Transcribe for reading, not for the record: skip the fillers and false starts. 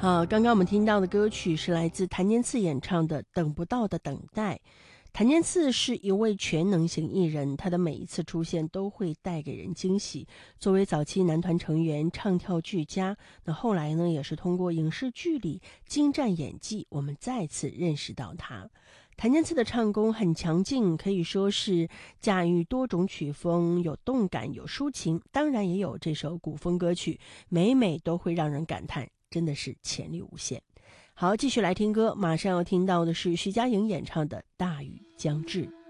好，刚刚我们听到的歌曲是来自谭健次演唱的《等不到的等待》。谭健次是一位全能型艺人，他的每一次出现都会带给人惊喜。作为早期男团成员，唱跳俱佳，那后来呢，也是通过影视剧里精湛演技，我们再次认识到他。谭健次的唱功很强劲，可以说是驾驭多种曲风，有动感，有抒情，当然也有这首古风歌曲，每每都会让人感叹，真的是潜力无限。好，继续来听歌，马上要听到的是徐佳莹演唱的《大雨将至》。